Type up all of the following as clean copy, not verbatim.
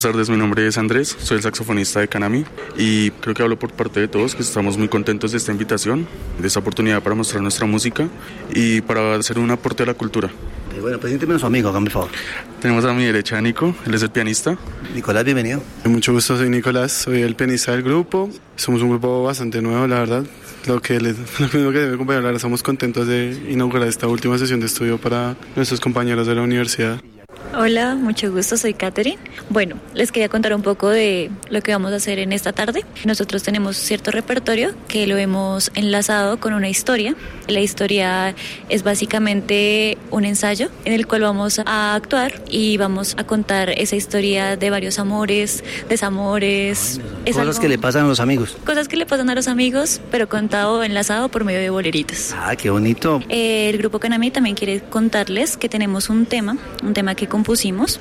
Buenas tardes, mi nombre es Andrés, soy el saxofonista de Canami y creo que hablo por parte de todos que estamos muy contentos de esta invitación, de esta oportunidad para mostrar nuestra música y para hacer un aporte a la cultura. Bueno, presénteme a su amigo, hágame el favor. Tenemos a mi derecha a Nico, él es el pianista. Nicolás, bienvenido. Mucho gusto, soy Nicolás, soy el pianista del grupo. Somos un grupo bastante nuevo, la verdad. Lo mismo que debe compañero, la verdad, estamos contentos de inaugurar esta última sesión de estudio para nuestros compañeros de la universidad. Hola, mucho gusto, soy Katherine. Bueno, les quería contar un poco de lo que vamos a hacer en esta tarde. Nosotros tenemos cierto repertorio que lo hemos enlazado con una historia. La historia es básicamente un ensayo en el cual vamos a actuar y vamos a contar esa historia de varios amores, desamores. Cosas que le pasan a los amigos. Cosas que le pasan a los amigos, pero contado, enlazado por medio de boleritos. Ah, qué bonito. El grupo Canami también quiere contarles que tenemos un tema que compusimos.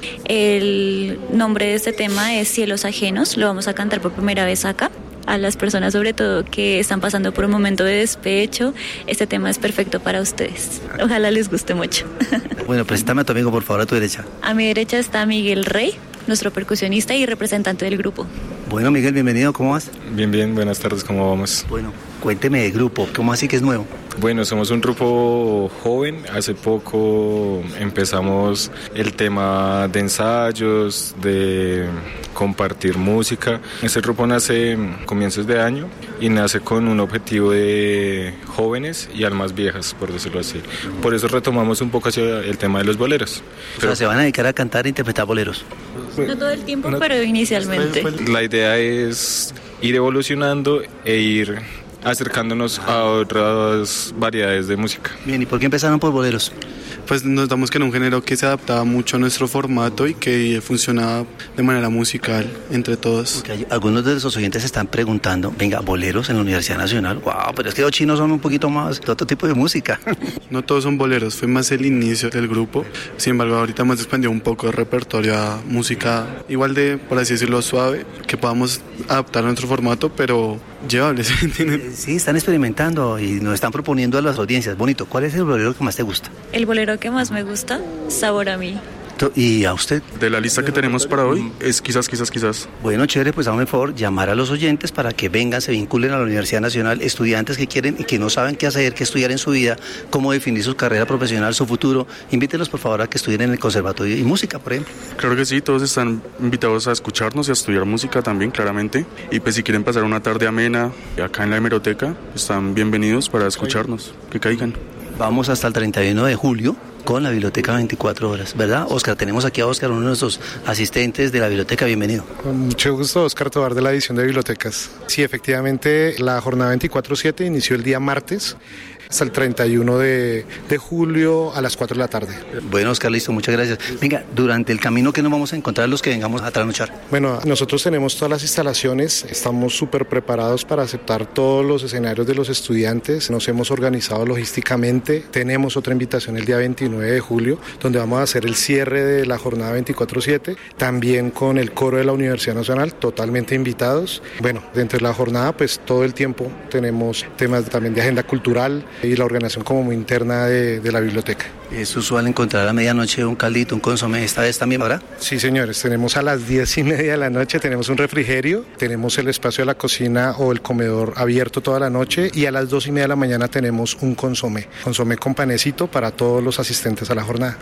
El nombre de este tema es Cielos Ajenos. Lo vamos a cantar por primera vez acá. A las personas sobre todo que están pasando por un momento de despecho, este tema es perfecto para ustedes. Ojalá les guste mucho. Bueno, preséntame a tu amigo, por favor, a tu derecha. A mi derecha está Miguel Rey, nuestro percusionista y representante del grupo. Bueno, Miguel, bienvenido, ¿cómo vas? Bien, buenas tardes, ¿cómo vamos? Bueno, cuénteme del grupo, ¿cómo así que es nuevo? Bueno, somos un grupo joven, hace poco empezamos el tema de ensayos, de compartir música. Este grupo nace a comienzos de año y nace con un objetivo de jóvenes y almas viejas, por decirlo así. Por eso retomamos un poco hacia el tema de los boleros. O sea, ¿se van a dedicar a cantar e interpretar boleros? No todo el tiempo, pero inicialmente. La idea es ir evolucionando e ir acercándonos a otras variedades de música. Bien, ¿y por qué empezaron por boleros? Pues nos damos que era un género que se adaptaba mucho a nuestro formato y que funcionaba de manera musical entre todos. Porque algunos de los oyentes se están preguntando, venga, boleros en la Universidad Nacional, wow, pero es que los chinos son un poquito más de otro tipo de música. No todos son boleros, fue más el inicio del grupo. Sin embargo, ahorita hemos expandido un poco el repertorio a música igual de, por así decirlo, suave, que podamos adaptar a nuestro formato, pero llevable, ¿sí entienden? Sí, están experimentando y nos están proponiendo a las audiencias. Bonito, ¿cuál es el bolero que más te gusta? El bolero que más me gusta, Sabor a mí. ¿Y a usted? De la lista que tenemos para hoy es quizás. Bueno, chévere, pues háganme el favor, llamar a los oyentes para que vengan, se vinculen a la Universidad Nacional, estudiantes que quieren y que no saben qué hacer, qué estudiar en su vida, cómo definir su carrera profesional, su futuro. Invítenlos, por favor, a que estudien en el Conservatorio y Música, por ejemplo. Claro que sí, todos están invitados a escucharnos y a estudiar música también, claramente. Y pues si quieren pasar una tarde amena acá en la hemeroteca, están bienvenidos para escucharnos, que caigan. Vamos hasta el 31 de julio con la Biblioteca 24 horas, ¿verdad? Óscar, tenemos aquí a Óscar, uno de nuestros asistentes de la biblioteca, bienvenido. Con mucho gusto, Óscar Tobar de la edición de bibliotecas. Sí, efectivamente, la jornada 24/7 inició el día martes hasta el 31 de julio a las 4 de la tarde. Bueno, Óscar, listo, muchas gracias. Venga, durante el camino, ¿qué nos vamos a encontrar los que vengamos a trasnochar? Bueno, nosotros tenemos todas las instalaciones, estamos súper preparados para aceptar todos los escenarios de los estudiantes, nos hemos organizado logísticamente, tenemos otra invitación el día 29 de julio, donde vamos a hacer el cierre de la jornada 24/7, también con el coro de la Universidad Nacional, totalmente invitados. Bueno, dentro de la jornada, pues todo el tiempo tenemos temas también de agenda cultural, y la organización como muy interna de la biblioteca. Es usual encontrar a medianoche un caldito, un consomé, esta vez también, ¿verdad? Sí, señores, tenemos a las 10:30 de la noche, tenemos un refrigerio, tenemos el espacio de la cocina o el comedor abierto toda la noche y a las 2:30 de la mañana tenemos un consomé con panecito para todos los asistentes a la jornada.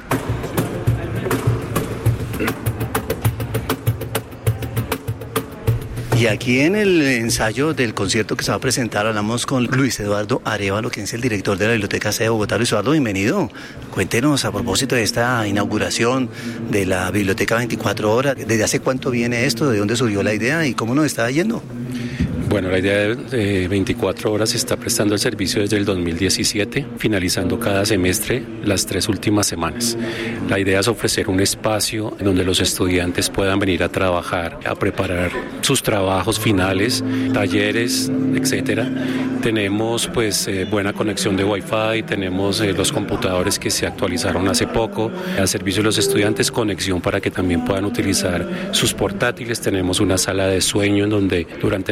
Y aquí en el ensayo del concierto que se va a presentar hablamos con Luis Eduardo Arévalo, quien es el director de la Biblioteca C de Bogotá. Luis Eduardo, bienvenido. Cuéntenos a propósito de esta inauguración de la Biblioteca 24 horas. ¿Desde hace cuánto viene esto? ¿De dónde surgió la idea? ¿Y cómo nos está yendo? Bueno, la idea de 24 horas se está prestando el servicio desde el 2017, finalizando cada semestre las 3 últimas semanas. La idea es ofrecer un espacio en donde los estudiantes puedan venir a trabajar, a preparar sus trabajos finales, talleres, etcétera. Tenemos pues buena conexión de Wi-Fi, tenemos los computadores que se actualizaron hace poco, al servicio de los estudiantes, conexión para que también puedan utilizar sus portátiles. Tenemos una sala de sueño en donde durante la noche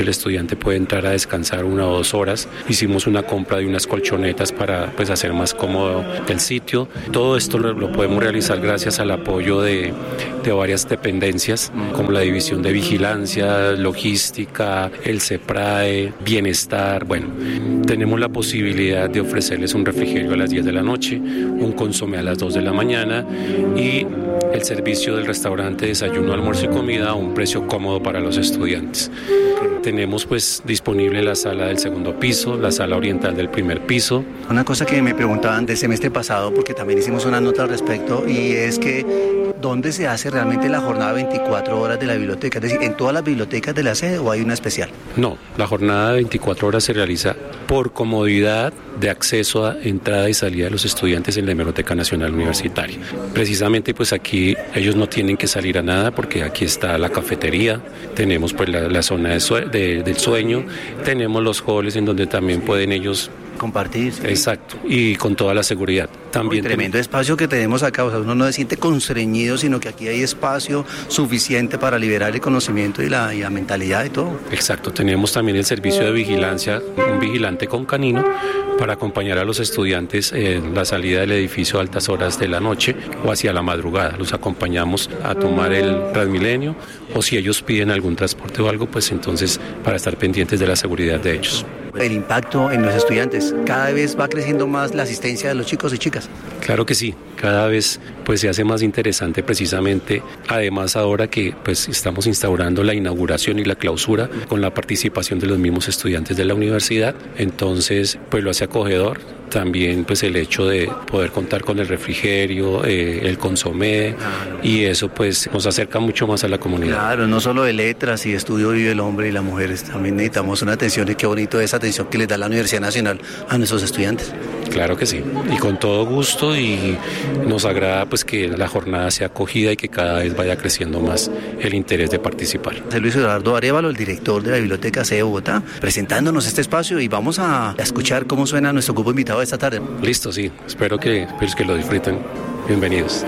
estudiante puede entrar a descansar 1 o 2 horas. Hicimos una compra de unas colchonetas para pues hacer más cómodo el sitio. Todo esto lo podemos realizar gracias al apoyo de varias dependencias, como la División de Vigilancia, Logística, el CEPRAE, Bienestar. Bueno, tenemos la posibilidad de ofrecerles un refrigerio a las 10 de la noche, un consomé a las 2 de la mañana y el servicio del restaurante, desayuno, almuerzo y comida a un precio cómodo para los estudiantes. Tenemos pues disponible la sala del segundo piso, la sala oriental del primer piso. Una cosa que me preguntaban del semestre pasado, porque también hicimos una nota al respecto, y es que ¿dónde se hace realmente la jornada 24 horas de la biblioteca? Es decir, ¿en todas las bibliotecas de la sede o hay una especial? No, la jornada de 24 horas se realiza por comodidad de acceso a entrada y salida de los estudiantes en la Hemeroteca Nacional Universitaria. Precisamente pues aquí ellos no tienen que salir a nada porque aquí está la cafetería, tenemos pues la zona del sueño, tenemos los halls en donde también pueden ellos compartir. Sí. Exacto, y con toda la seguridad. También tremendo espacio que tenemos acá, o sea, uno no se siente constreñido, sino que aquí hay espacio suficiente para liberar el conocimiento y la mentalidad y todo. Exacto, tenemos también el servicio de vigilancia, un vigilante con canino para acompañar a los estudiantes en la salida del edificio a altas horas de la noche o hacia la madrugada. Los acompañamos a tomar el Transmilenio o si ellos piden algún transporte o algo, pues entonces para estar pendientes de la seguridad de ellos. El impacto en los estudiantes, cada vez va creciendo más la asistencia de los chicos y chicas. Claro que sí, cada vez pues se hace más interesante precisamente, además ahora que pues estamos instaurando la inauguración y la clausura con la participación de los mismos estudiantes de la universidad, entonces pues lo hace acogedor. También pues el hecho de poder contar con el refrigerio, el consomé, y eso pues nos acerca mucho más a la comunidad. Claro, no solo de letras y estudio vive el hombre y las mujeres, también necesitamos una atención, y qué bonito esa atención que les da la Universidad Nacional a nuestros estudiantes. Claro que sí, y con todo gusto, y nos agrada pues que la jornada sea acogida y que cada vez vaya creciendo más el interés de participar. Soy Luis Eduardo Arévalo, el director de la Biblioteca C de Bogotá, presentándonos este espacio, y vamos a escuchar cómo suena nuestro grupo invitado esta tarde. Listo, sí, espero que lo disfruten. Bienvenidos.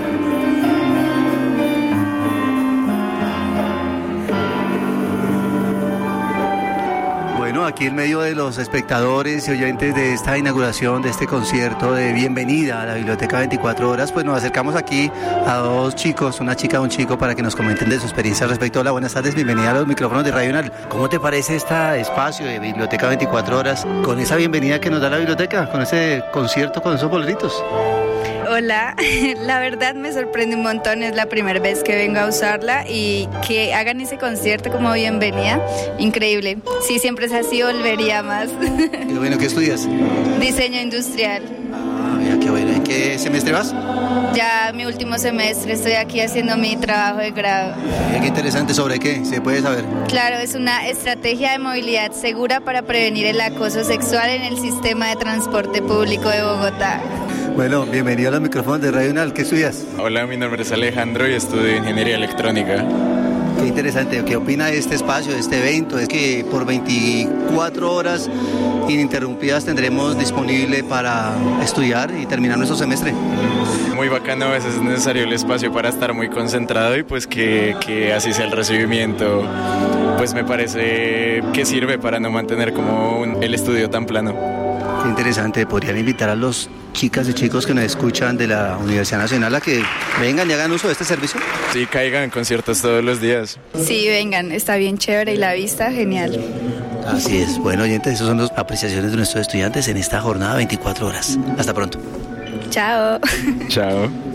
Aquí en medio de los espectadores y oyentes de esta inauguración, de este concierto de bienvenida a la Biblioteca 24 Horas, pues nos acercamos aquí a 2 chicos, una chica y un chico, para que nos comenten de su experiencia al respecto. Hola, buenas tardes, bienvenida a los micrófonos de Radio Nacional. ¿Cómo te parece este espacio de Biblioteca 24 Horas, con esa bienvenida que nos da la biblioteca, con ese concierto, con esos boleritos? Hola, la verdad me sorprende un montón, es la primera vez que vengo a usarla, y que hagan ese concierto como bienvenida, increíble. Sí, siempre es así, volvería más. Qué bueno, ¿qué estudias? Diseño industrial. Ah, mira, qué bueno. ¿En qué semestre vas? Ya mi último semestre, estoy aquí haciendo mi trabajo de grado. Qué interesante, ¿sobre qué? ¿Se puede saber? Claro, es una estrategia de movilidad segura para prevenir el acoso sexual en el sistema de transporte público de Bogotá. Bueno, bienvenido a los micrófonos de Radio Nacional. ¿Qué estudias? Hola, mi nombre es Alejandro y estudio Ingeniería Electrónica. Qué interesante. ¿Qué opina de este espacio, de este evento? Es que por 24 horas ininterrumpidas tendremos disponible para estudiar y terminar nuestro semestre. Muy bacano, a veces es necesario el espacio para estar muy concentrado, y pues que así sea el recibimiento, pues me parece que sirve para no mantener como el estudio tan plano. Qué interesante. ¿Podrían invitar a los chicas y chicos que nos escuchan de la Universidad Nacional a que vengan y hagan uso de este servicio? Sí, caigan en conciertos todos los días. Sí, vengan, está bien chévere y la vista genial. Así es. Bueno, oyentes, esas son las apreciaciones de nuestros estudiantes en esta jornada 24 horas. Hasta pronto. Chao. Chao.